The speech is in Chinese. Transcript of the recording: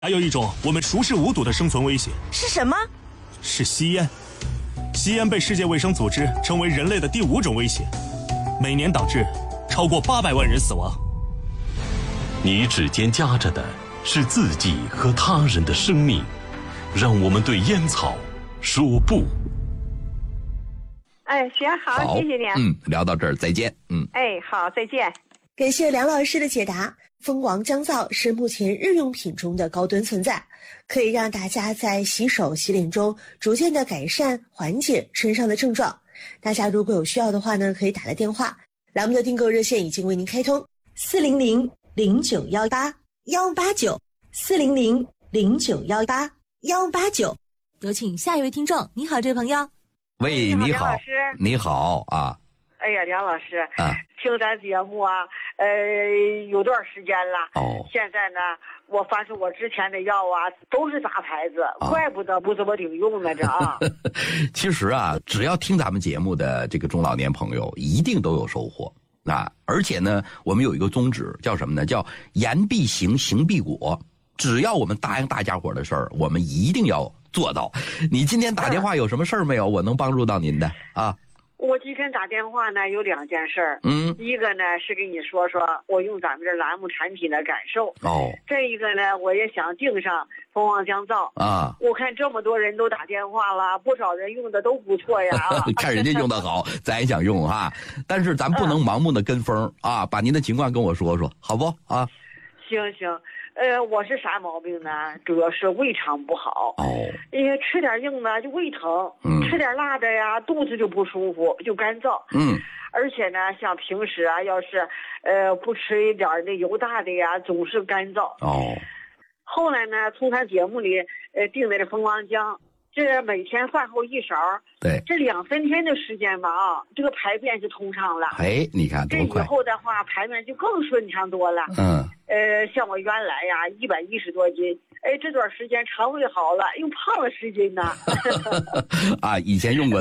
还有一种我们熟视无睹的生存威胁是什么？ 是吸烟。吸烟被世界卫生组织称为人类的第5种威胁，每年导致超过800万人死亡。 你指尖夹着的是自己和他人的生命，让我们对烟草说不。 哎，行，好，谢谢你。 聊到这儿，再见。 哎，好，再见。 感谢梁老师的解答。蜂王姜皂是目前日用品中的高端存在，可以让大家在洗手洗脸中逐渐的改善缓解身上的症状。大家如果有需要的话呢，可以打来电话，栏目的订购热线已经为您开通，400-0918-189，400-0918-189。有请下一位听众。你好，这位朋友。 喂，你好，你好啊。 哎呀，梁老师啊， 听咱节目啊，有段时间了。 哦， 现在呢，我发现我之前的药啊都是大牌子，怪不得不怎么顶用呢，这啊。 其实啊，只要听咱们节目的这个中老年朋友，一定都有收获啊！而且呢，我们有一个宗旨，叫什么呢？叫言必行，行必果。只要我们答应大家伙的事儿，我们一定要做到。你今天打电话有什么事儿没有？我能帮助到您的啊？ 我今天打电话呢，有2件事儿。一个呢是跟你说说我用咱们这栏目产品的感受。 哦。 这一个呢，我也想订上蜂王姜皂啊。 我看这么多人都打电话了，不少人用的都不错呀。 看人家用的好，咱也想用哈。但是咱不能盲目的跟风啊，把您的情况跟我说说，好不啊？ 行。我是啥毛病呢？主要是胃肠不好。 哦。 因为吃点硬的就胃疼，吃点辣的呀，肚子就不舒服，就干燥。而且呢，像平时啊，要是不吃一点那油大的呀，总是干燥。 哦。 后来呢，从咱节目里订的这蜂王姜，这每天饭后1勺， 对， 这2-3天的时间吧啊，这个排便就通畅了。 哎，你看多快！ 这以后的话，排便就更顺畅多了。像我原来呀110多斤，这段时间肠胃好了，又胖了10斤呢。 啊，以前用过。